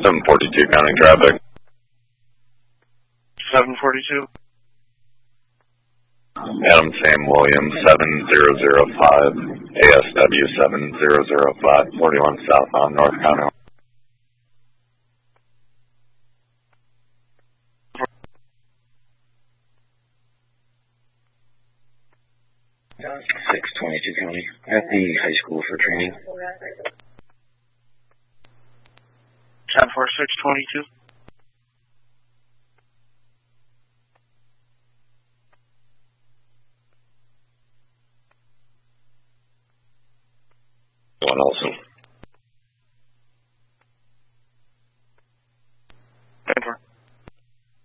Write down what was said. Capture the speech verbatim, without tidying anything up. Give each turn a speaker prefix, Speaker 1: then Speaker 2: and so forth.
Speaker 1: seven forty-two county traffic.
Speaker 2: seven forty-two.
Speaker 1: Adam Sam Williams, seven zero zero five, A S W seven zero zero five, forty-one southbound North County.
Speaker 3: six twenty-two County, at the high school for training.
Speaker 2: ten four six twenty-two.
Speaker 1: One also.